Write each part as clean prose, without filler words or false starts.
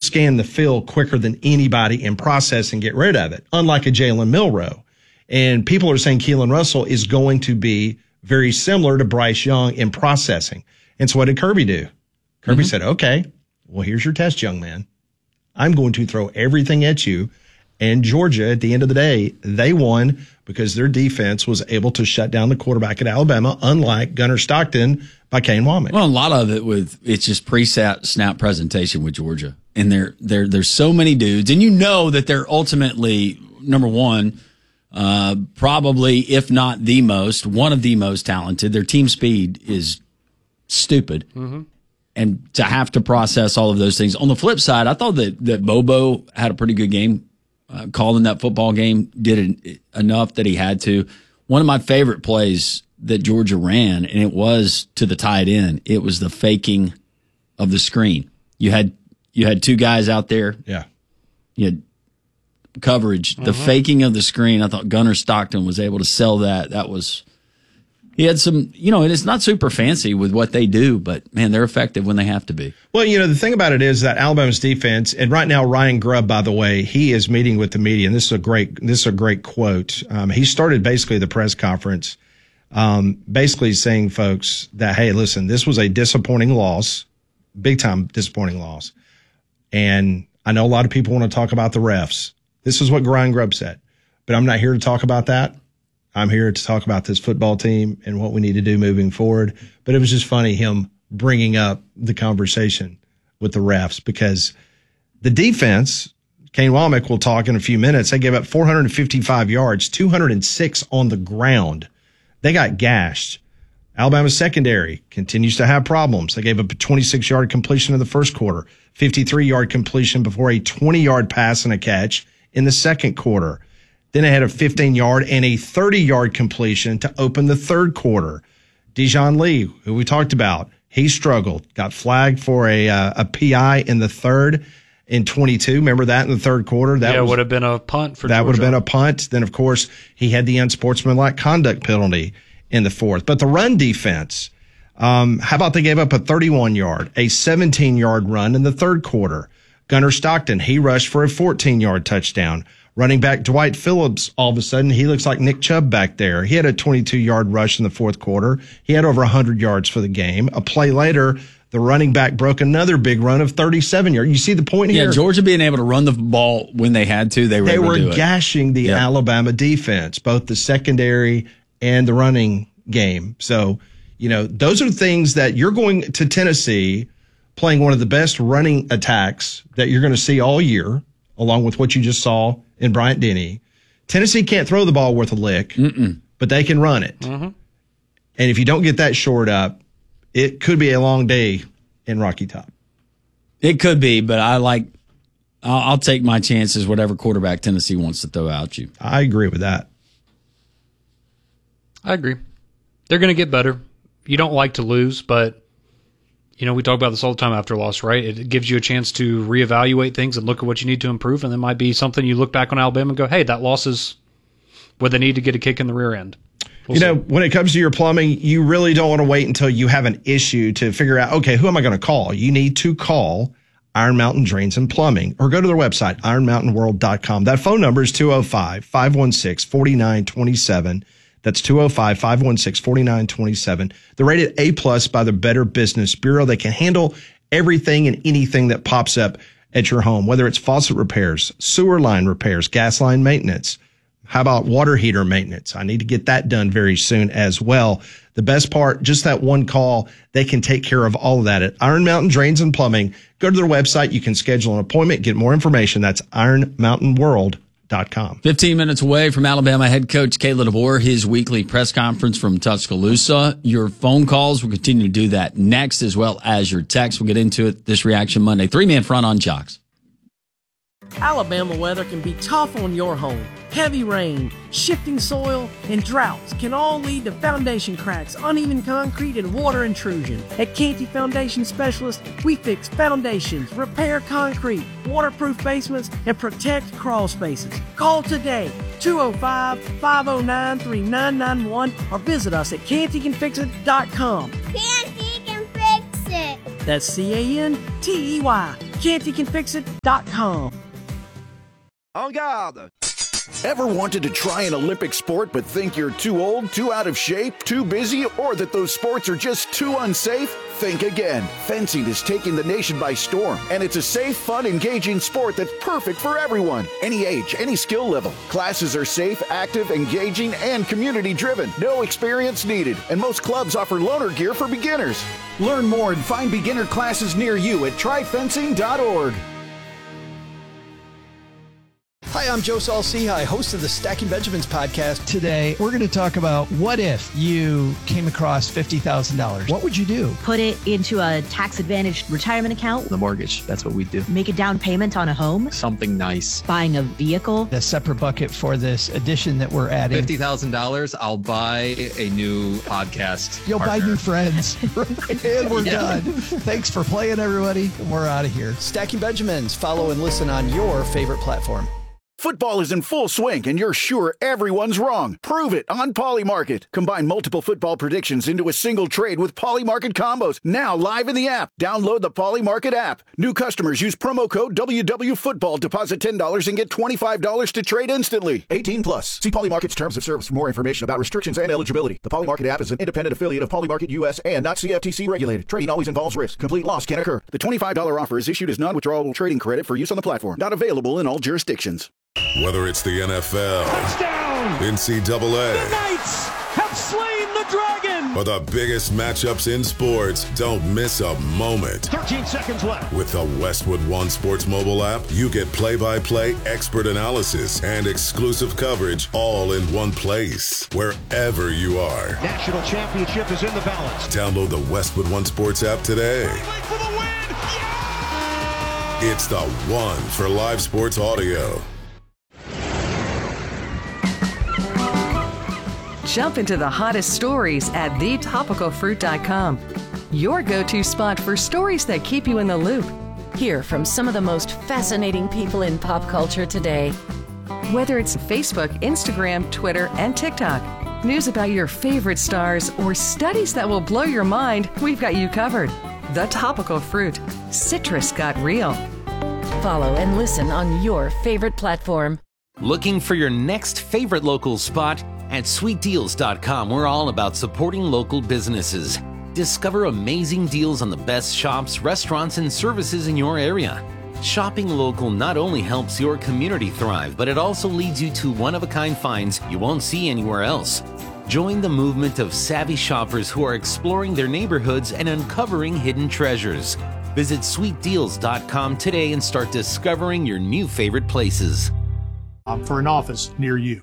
scan the field quicker than anybody and process and get rid of it, unlike a Jalen Milroe. And people are saying Keelan Russell is going to be very similar to Bryce Young in processing. And so what did Kirby do? Kirby said, okay, well, here's your test, young man. I'm going to throw everything at you. And Georgia, at the end of the day, they won because their defense was able to shut down the quarterback at Alabama, unlike Gunnar Stockton by Kane Womack. Well, a lot of it it's just pre-snap presentation with Georgia. And there's so many dudes. And you know that they're ultimately, number one, probably, if not the most, one of the most talented. Their team speed is stupid. Mm-hmm. And to have to process all of those things. On the flip side, I thought that Bobo had a pretty good game. Calling that football game, did enough that he had to. One of my favorite plays that Georgia ran, and it was to the tight end. It was the faking of the screen. You had two guys out there. Yeah. You had coverage. The faking of the screen, I thought Gunnar Stockton was able to sell that. He had some, and it's not super fancy with what they do, but man, they're effective when they have to be. Well, the thing about it is that Alabama's defense, and right now Ryan Grubb, by the way, he is meeting with the media, and this is a great quote. He started basically the press conference, basically saying, folks, that, hey, listen, this was a disappointing loss, big time disappointing loss. And I know a lot of people want to talk about the refs. This is what Ryan Grubb said, but I'm not here to talk about that. I'm here to talk about this football team and what we need to do moving forward. But it was just funny him bringing up the conversation with the refs because the defense, Kane Womack will talk in a few minutes, they gave up 455 yards, 206 on the ground. They got gashed. Alabama's secondary continues to have problems. They gave up a 26-yard completion in the first quarter, 53-yard completion before a 20-yard pass and a catch in the second quarter. Then they had a 15-yard and a 30-yard completion to open the third quarter. Dijon Lee, who we talked about, he struggled, got flagged for a PI in the third in 22. Remember that in the third quarter? That would have been a punt for Georgia. That would have been a punt. Then, of course, he had the unsportsmanlike conduct penalty in the fourth. But the run defense, how about they gave up a 31-yard, a 17-yard run in the third quarter? Gunnar Stockton, he rushed for a 14-yard touchdown. Running back Dwight Phillips, all of a sudden, he looks like Nick Chubb back there. He had a 22-yard rush in the fourth quarter. He had over 100 yards for the game. A play later, the running back broke another big run of 37 yards. You see the point here? Yeah, Georgia being able to run the ball when they had to, they were gashing the Alabama defense, both the secondary and the running game. So, those are things that you're going to Tennessee playing one of the best running attacks that you're going to see all year, along with what you just saw in Bryant-Denny. Tennessee can't throw the ball worth a lick, but they can run it. Mm-hmm. And if you don't get that shored up, it could be a long day in Rocky Top. It could be, but I'll take my chances whatever quarterback Tennessee wants to throw out you. I agree with that. I agree. They're going to get better. You don't like to lose, but we talk about this all the time after a loss, right? It gives you a chance to reevaluate things and look at what you need to improve, and there might be something you look back on Alabama and go, hey, that loss is where they need to get a kick in the rear end. When it comes to your plumbing, you really don't want to wait until you have an issue to figure out, okay, who am I going to call? You need to call Iron Mountain Drains and Plumbing or go to their website, ironmountainworld.com. That phone number is 205-516-4927. That's 205-516-4927. They're rated A+ by the Better Business Bureau. They can handle everything and anything that pops up at your home, whether it's faucet repairs, sewer line repairs, gas line maintenance. How about water heater maintenance? I need to get that done very soon as well. The best part, just that one call, they can take care of all of that at Iron Mountain Drains and Plumbing. Go to their website. You can schedule an appointment, get more information. That's ironmountainworld.com. 15 minutes away from Alabama head coach Kalen DeBoer, his weekly press conference from Tuscaloosa. Your phone calls, we'll continue to do that next, as well as your text. We'll get into it this Reaction Monday. 3-man front on Jocks. Alabama weather can be tough on your home. Heavy rain, shifting soil, and droughts can all lead to foundation cracks, uneven concrete, and water intrusion. At Canty Foundation Specialists, we fix foundations, repair concrete, waterproof basements, and protect crawl spaces. Call today, 205-509-3991, or visit us at cantycanfixit.com. Canty can fix it. That's Cantey. CantyCanFixIt.com. En garde! Ever wanted to try an Olympic sport but think you're too old, too out of shape, too busy, or that those sports are just too unsafe? Think again. Fencing is taking the nation by storm, and it's a safe, fun, engaging sport that's perfect for everyone. Any age, any skill level. Classes are safe, active, engaging, and community-driven. No experience needed, and most clubs offer loaner gear for beginners. Learn more and find beginner classes near you at tryfencing.org. Hi, I'm Joe Saul-Sehy, host of the Stacking Benjamins podcast. Today, we're going to talk about what if you came across $50,000? What would you do? Put it into a tax-advantaged retirement account. The mortgage, that's what we do. Make a down payment on a home. Something nice. Buying a vehicle. A separate bucket for this addition that we're adding. $50,000, I'll buy a new podcast. You'll partner. buy new friends. And we're done. Thanks for playing, everybody. We're out of here. Stacking Benjamins. Follow and listen on your favorite platform. Football is in full swing, and you're sure everyone's wrong. Prove it on Polymarket. Combine multiple football predictions into a single trade with Polymarket combos. Now live in the app. Download the Polymarket app. New customers use promo code WWFootball. Deposit $10 and get $25 to trade instantly. 18 plus. See Polymarket's terms of service for more information about restrictions and eligibility. The Polymarket app is an independent affiliate of Polymarket US and not CFTC regulated. Trading always involves risk. Complete loss can occur. The $25 offer is issued as non-withdrawable trading credit for use on the platform. Not available in all jurisdictions. Whether it's the NFL, touchdown, NCAA, the Knights have slain the dragon, or the biggest matchups in sports, don't miss a moment. 13 seconds left. With the Westwood One Sports mobile app, you get play-by-play, expert analysis, and exclusive coverage all in one place, wherever you are. National championship is in the balance. Download the Westwood One Sports app today. For the win. Yeah! It's the one for live sports audio. Jump into the hottest stories at thetopicalfruit.com. Your go-to spot for stories that keep you in the loop. Hear from some of the most fascinating people in pop culture today. Whether it's Facebook, Instagram, Twitter, and TikTok. News about your favorite stars or studies that will blow your mind, we've got you covered. The Topical Fruit. Citrus got real. Follow and listen on your favorite platform. Looking for your next favorite local spot? At sweetdeals.com, we're all about supporting local businesses. Discover amazing deals on the best shops, restaurants, and services in your area. Shopping local not only helps your community thrive, but it also leads you to one-of-a-kind finds you won't see anywhere else. Join the movement of savvy shoppers who are exploring their neighborhoods and uncovering hidden treasures. Visit sweetdeals.com today and start discovering your new favorite places. For an office near you.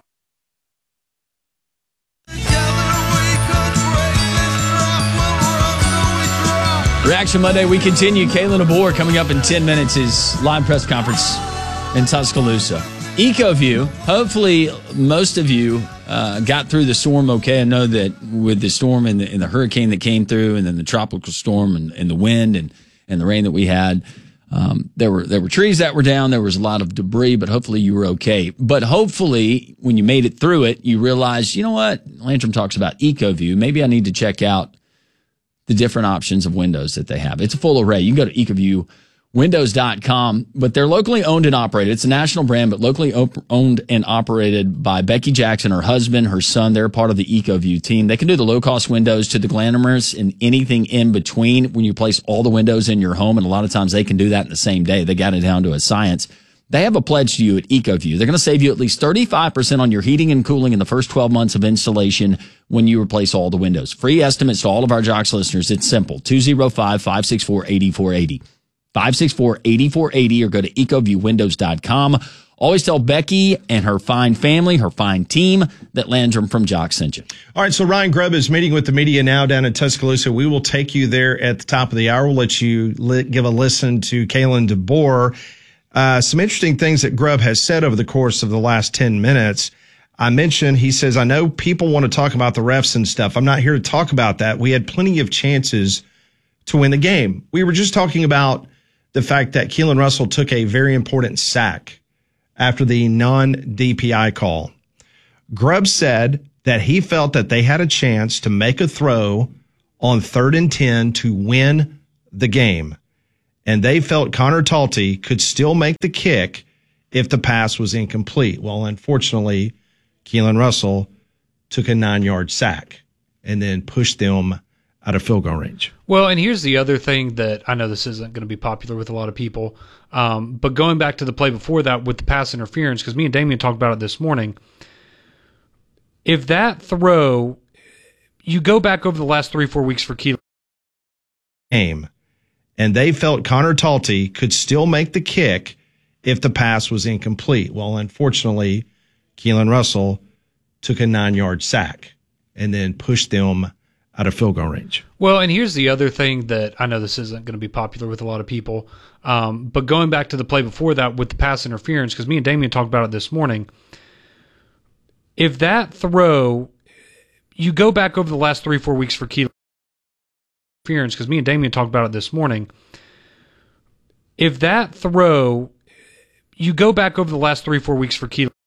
Reaction Monday, we continue. Kalen DeBoer coming up in 10 minutes, his live press conference in Tuscaloosa. EcoView, hopefully most of you got through the storm okay. I know that with the storm and the hurricane that came through and then the tropical storm and the wind and the rain that we had, there were trees that were down. There was a lot of debris, but hopefully you were okay. But hopefully when you made it through it, you realized, you know what? Landrum talks about EcoView. Maybe I need to check out the different options of windows that they have. It's a full array. You can go to ecoviewwindows.com, but they're locally owned and operated. It's a national brand, but locally owned and operated by Becky Jackson, her husband, her son. They're part of the EcoView team. They can do the low-cost windows to the glamorous and anything in between when you place all the windows in your home, and a lot of times they can do that in the same day. They got it down to a science. They have a pledge to you at EcoView. They're going to save you at least 35% on your heating and cooling in the first 12 months of installation when you replace all the windows. Free estimates to all of our Jocks listeners. It's simple. 205-564-8480. 564-8480 or go to ecoviewwindows.com. Always tell Becky and her fine family, her fine team, that Landrum from Jocks sent you. All right, so Ryan Grubb is meeting with the media now down in Tuscaloosa. We will take you there at the top of the hour. We'll let you give a listen to Kalen DeBoer. Some interesting things that Grubb has said over the course of the last 10 minutes. I mentioned, he says, I know people want to talk about the refs and stuff. I'm not here to talk about that. We had plenty of chances to win the game. We were just talking about the fact that Keelan Russell took a very important sack after the non-DPI call. Grubb said that he felt that they had a chance to make a throw on 3rd and 10 to win the game, and they felt Connor Talty could still make the kick if the pass was incomplete. Well, unfortunately, Keelan Russell took a 9-yard sack and then pushed them out of field goal range. Well, and here's the other thing that I know this isn't going to be popular with a lot of people, but going back to the play before that with the pass interference, because me and Damian talked about it this morning, if that throw, you go back over the last 3-4 weeks for Keelan, game, and they felt Connor Talty could still make the kick if the pass was incomplete. Well, unfortunately, Keelan Russell took a 9-yard sack and then pushed them out of field goal range. Well, and here's the other thing that I know this isn't going to be popular with a lot of people, but going back to the play before that with the pass interference, because me and Damian talked about it this morning, if that throw, you go back over the last 3-4 weeks for Keelan, because me and Damian talked about it this morning, if that throw, you go back over the last 3-4 weeks for Keelan,